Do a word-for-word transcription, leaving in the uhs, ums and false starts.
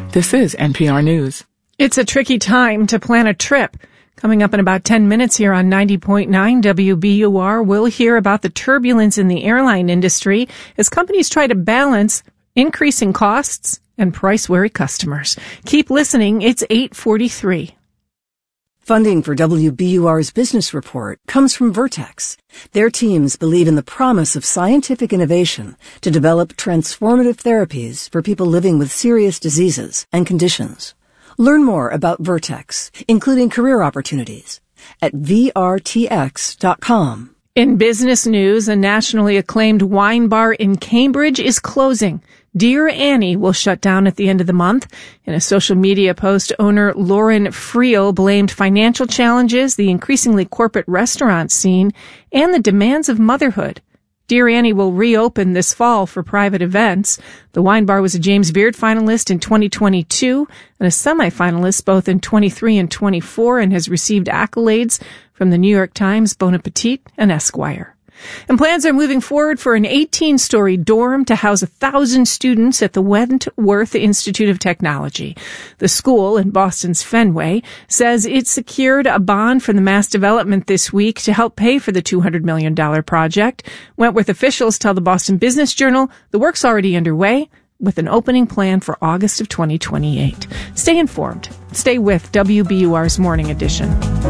This is N P R News. It's a tricky time to plan a trip. Coming up in about ten minutes here on ninety point nine W B U R, we'll hear about the turbulence in the airline industry as companies try to balance increasing costs and price-wary customers. Keep listening. It's eight forty-three. Funding for W B U R's Business Report comes from Vertex. Their teams believe in the promise of scientific innovation to develop transformative therapies for people living with serious diseases and conditions. Learn more about Vertex, including career opportunities, at V R T X dot com. In business news, a nationally acclaimed wine bar in Cambridge is closing. Dear Annie will shut down at the end of the month. In a social media post, owner Lauren Friel blamed financial challenges, the increasingly corporate restaurant scene, and the demands of motherhood. Dear Annie will reopen this fall for private events. The wine bar was a James Beard finalist in twenty twenty-two and a semi-finalist both in twenty-three and twenty-four, and has received accolades from the New York Times, Bon Appetit, and Esquire. And plans are moving forward for an eighteen-story dorm to house a thousand students at the Wentworth Institute of Technology. The school in Boston's Fenway says it secured a bond from the Mass Development this week to help pay for the two hundred million dollars project. Wentworth officials tell the Boston Business Journal the work's already underway, with an opening plan for August of twenty twenty-eight. Stay informed. Stay with W B U R's Morning Edition.